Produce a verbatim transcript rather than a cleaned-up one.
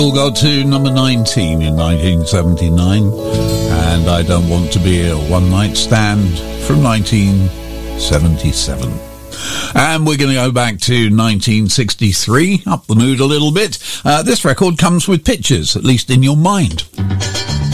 We'll go to number nineteen in nineteen seventy-nine, and I Don't Want to Be a One-Night Stand from nineteen seventy-seven. And we're going to go back to nineteen sixty-three, up the mood a little bit. Uh, this record comes with pictures, at least in your mind.